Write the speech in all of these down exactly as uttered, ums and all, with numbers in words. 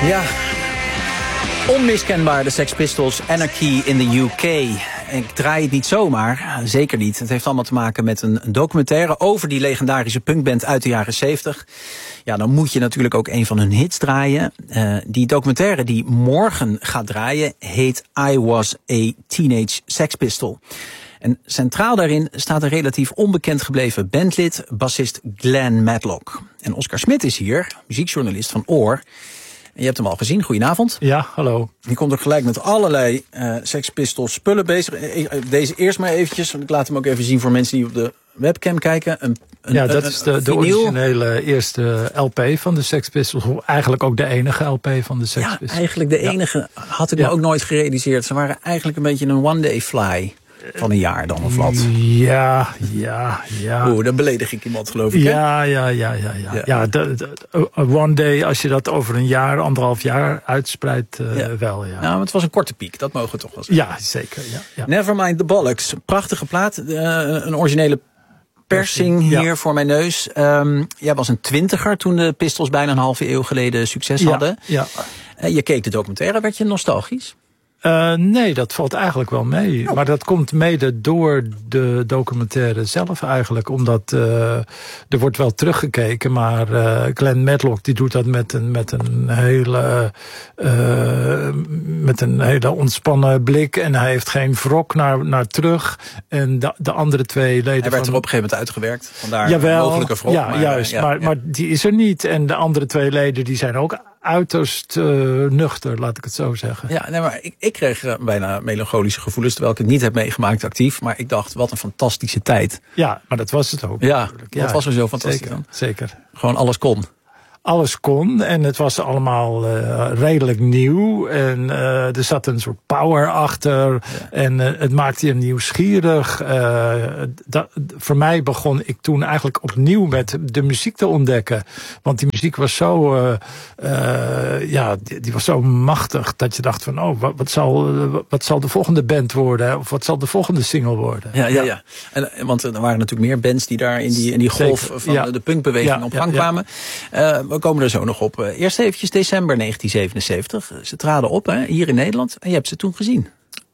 Ja, onmiskenbaar de Sex Pistols, Anarchy in the U K. Ik draai het niet zomaar, zeker niet. Het heeft allemaal te maken met een documentaire over die legendarische punkband uit de jaren zeventig. Ja, dan moet je natuurlijk ook een van hun hits draaien. Uh, die documentaire die morgen gaat draaien heet I Was a Teenage Sex Pistol. En centraal daarin staat een relatief onbekend gebleven bandlid, bassist Glenn Matlock. En Oscar Smit is hier, muziekjournalist van Oor. En je hebt hem al gezien, goedenavond. Ja, hallo. Die komt ook gelijk met allerlei uh, Sex Pistols spullen bezig. Deze eerst maar eventjes, want ik laat hem ook even zien voor mensen die op de webcam kijken. Een, een, ja, dat een, is de, de originele eerste L P van de Sex Pistols. Eigenlijk ook de enige L P van de Sex ja, Pistols. Eigenlijk de enige, ja. Had ik me ja. ook nooit gerealiseerd. Ze waren eigenlijk een beetje een one day fly van een jaar dan of wat. Ja, ja, ja. Oeh, dan beledig ik iemand, geloof ik. Ja, ja, ja, ja, ja. ja. ja de, de, one day, als je dat over een jaar, anderhalf jaar uitspreidt, uh, ja. wel, ja. Nou, maar het was een korte piek, dat mogen we toch wel zeggen. Ja, zeker, ja. ja. Nevermind the Bollocks, prachtige plaat, uh, een originele persing hier ja. voor mijn neus. Um, jij was een twintiger toen de Pistols bijna een halve eeuw geleden succes hadden. Ja, ja. Uh, je keek de documentaire, werd je nostalgisch? Uh, nee, dat valt eigenlijk wel mee. Oh. Maar dat komt mede door de documentaire zelf eigenlijk. Omdat uh, er wordt wel teruggekeken, maar uh, Glenn Matlock die doet dat met een, met een hele uh, met een hele ontspannen blik. En hij heeft geen wrok naar, naar terug. En de, de andere twee leden. Hij werd van, er op een gegeven moment uitgewerkt. Vandaar jawel, mogelijke wrok. Ja, maar, juist. Ja, maar, ja. maar die is er niet. En de andere twee leden die zijn ook uiterst uh, nuchter, laat ik het zo zeggen. Ja, nee, maar ik, ik kreeg uh, bijna melancholische gevoelens, terwijl ik het niet heb meegemaakt actief. Maar ik dacht, wat een fantastische tijd. Ja, maar dat was het ook. Ja, ja. Wat was er zo fantastisch zeker, dan? Zeker. Gewoon alles kon. Alles kon en het was allemaal uh, redelijk nieuw. En uh, er zat een soort power achter. Ja. En uh, het maakte je nieuwsgierig. Uh, dat, voor mij begon ik toen eigenlijk opnieuw met de muziek te ontdekken. Want die muziek was zo, uh, uh, ja, die, die was zo machtig. Dat je dacht van, oh, wat, wat, zal, wat zal de volgende band worden? Of wat zal de volgende single worden? Ja, ja, ja. En, want er waren natuurlijk meer bands die daar in die, in die golf Zeker. van ja. de punkbeweging ja, op gang ja, kwamen. Ja. Uh, We komen er zo nog op. Eerst eventjes december negentien zevenenzeventig. Ze traden op hè, hier in Nederland en je hebt ze toen gezien.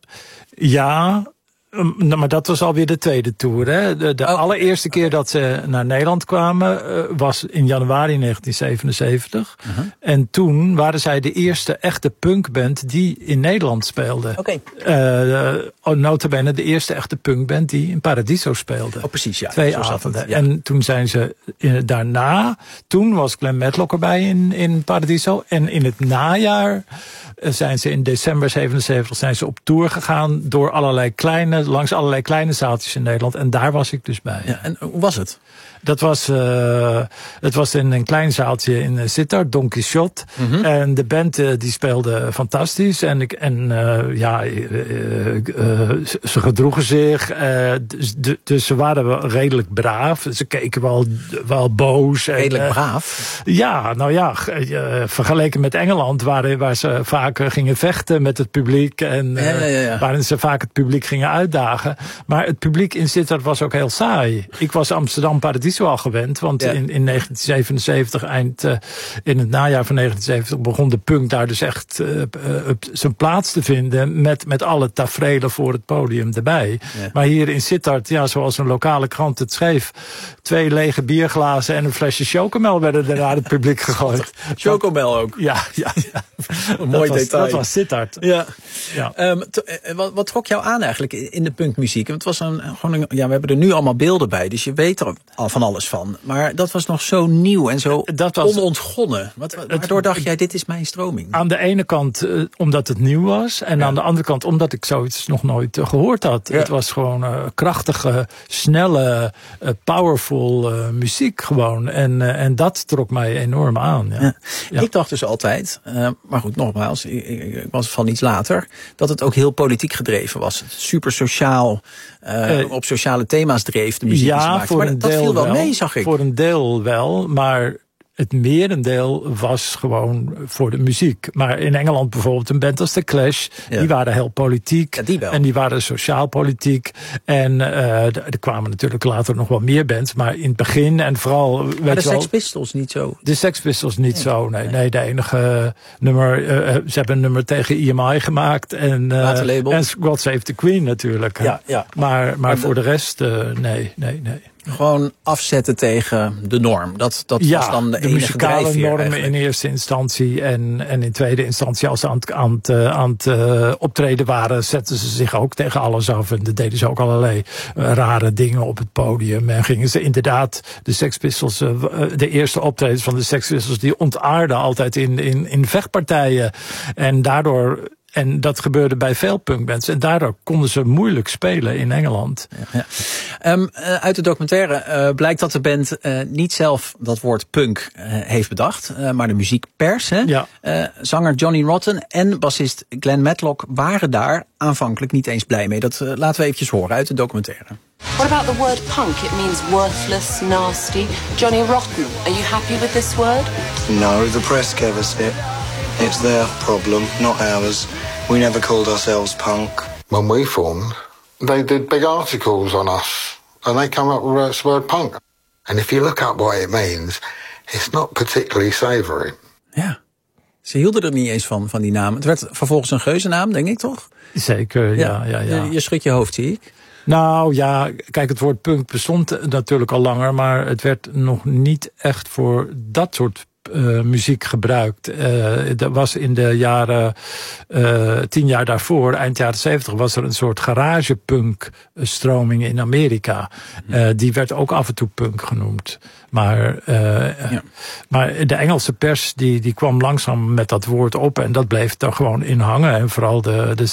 Ja, maar dat was alweer de tweede tour. Hè? De, de oh, allereerste keer dat ze naar Nederland kwamen uh, was in januari negentien zevenenzeventig. Uh-huh. En toen waren zij de eerste echte punkband die in Nederland speelde. Oké. Okay. Uh, nota bene de eerste echte punkband die in Paradiso speelde. Oh, precies, ja. Twee avonden. Ja. En toen zijn ze uh, daarna, toen was Glenn Matlock erbij in, in Paradiso. En in het najaar uh, zijn ze in december zevenenzeventig zijn ze op tour gegaan door allerlei kleine langs allerlei kleine zaaltjes in Nederland. En daar was ik dus bij. Ja, en hoe was het? Dat was, uh, het was in een klein zaaltje in Sittard, Don Quixote. Mm-hmm. En de band uh, die speelde fantastisch. En, ik, en uh, ja, uh, uh, ze gedroegen zich. Uh, dus, de, dus ze waren wel redelijk braaf. Ze keken wel, wel boos. Redelijk en, uh, braaf? Ja, nou ja, uh, vergeleken met Engeland, waar, waar ze vaak gingen vechten met het publiek. En uh, ja, ja, ja, ja. waarin ze vaak het publiek gingen uitdagen. Maar het publiek in Sittard was ook heel saai. Ik was Amsterdam Paradiso al gewend, want ja. in, in negentien zevenenzeventig, eind uh, in het najaar van negentien zevenenzeventig, begon de punk daar dus echt uh, uh, zijn plaats te vinden met, met alle taferelen voor het podium erbij. Ja. Maar hier in Sittard, ja, zoals een lokale krant het schreef, twee lege bierglazen en een flesje chocomel werden er naar het publiek gegooid. Chocomel ook? Ja, ja, ja. Een mooi dat detail. Was, dat was Sittard. Ja. ja. Um, t- wat, wat trok jou aan eigenlijk in de punkmuziek? Want het was een, gewoon een, ja, we hebben er nu allemaal beelden bij, dus je weet er al van alles van. Maar dat was nog zo nieuw en zo dat was, onontgonnen. Wat, waardoor dacht jij, dit is mijn stroming? Aan de ene kant uh, omdat het nieuw was. En ja. aan de andere kant omdat ik zoiets nog nooit uh, gehoord had. Ja. Het was gewoon uh, krachtige, snelle, uh, powerful uh, muziek gewoon. En, uh, en dat trok mij enorm aan. Ja. Ja. Ja. Ik dacht dus altijd, uh, maar goed, nogmaals, ik, ik, ik was van iets later, dat het ook heel politiek gedreven was. Super sociaal, uh, uh, op sociale thema's dreef de muziek. Ja, die voor maar een dat deel viel wel wel mee, zag ik. Voor een deel wel, maar het merendeel was gewoon voor de muziek. Maar in Engeland bijvoorbeeld een band als The Clash, ja. die waren heel politiek. Ja, die wel. En die waren sociaal-politiek. En uh, er kwamen natuurlijk later nog wel meer bands. Maar in het begin en vooral... Maar weet de wel, Sex Pistols niet zo? De Sex Pistols niet nee. zo, nee. nee. De enige nummer... Uh, ze hebben een nummer tegen E M I gemaakt. En, uh, en God Save the Queen natuurlijk. Ja, ja. Maar, maar, maar voor de, de rest, uh, nee, nee, nee. Gewoon afzetten tegen de norm. Dat, dat ja, was dan de, de enige muzikale norm eigenlijk. in eerste instantie. En, en in tweede instantie, als ze aan het, aan het, aan het uh, optreden waren, zetten ze zich ook tegen alles af. En dat deden ze ook allerlei uh, rare dingen op het podium. En gingen ze inderdaad, de Sex Pistols, uh, de eerste optredens van de Sex Pistols, die ontaarden altijd in, in, in vechtpartijen. En daardoor... En dat gebeurde bij veel punkbands. En daardoor konden ze moeilijk spelen in Engeland. Ja, ja. Um, uh, uit de documentaire uh, blijkt dat de band uh, niet zelf dat woord punk uh, heeft bedacht. Uh, maar de muziekpers. Hè? Ja. Uh, zanger Johnny Rotten en bassist Glenn Matlock waren daar aanvankelijk niet eens blij mee. Dat uh, laten we eventjes horen uit de documentaire. What about the word punk? It means worthless, nasty. Johnny Rotten, are you happy with this word? No, the press gave us it. It's their problem, not ours. We never called ourselves punk. When we formed, they did big articles on us, and they come up with this word punk. And if you look up what it means, it's not particularly savoury. Ja, ze hielden er niet eens van, van die naam. Het werd vervolgens een geuzennaam, denk ik, toch? Zeker, ja. ja, ja, ja. Je, je schudt je hoofd, zie ik. Nou ja, kijk, het woord punk bestond natuurlijk al langer, maar het werd nog niet echt voor dat soort Uh, muziek gebruikt. Uh, dat was in de jaren, uh, tien jaar daarvoor, eind jaren zeventig, was er een soort garagepunk stroming in Amerika. Uh, die werd ook af en toe punk genoemd. Maar, uh, ja. maar de Engelse pers die, die kwam langzaam met dat woord op en dat bleef er gewoon in hangen. En vooral de, de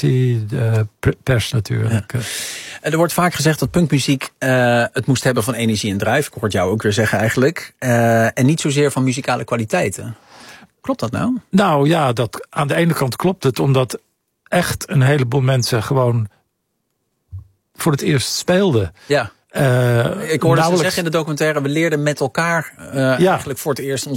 sensatiepers natuurlijk. Ja. Er wordt vaak gezegd dat punkmuziek uh, het moest hebben van energie en drive. Ik hoor het jou ook weer zeggen eigenlijk. Uh, en niet zozeer van muzikale kwaliteiten. Klopt dat nou? Nou ja, dat, aan de ene kant klopt het. Omdat echt een heleboel mensen gewoon voor het eerst speelden. Ja. Uh, ik hoorde ze zeggen in de documentaire, we leerden met elkaar uh, ja. eigenlijk voor het eerst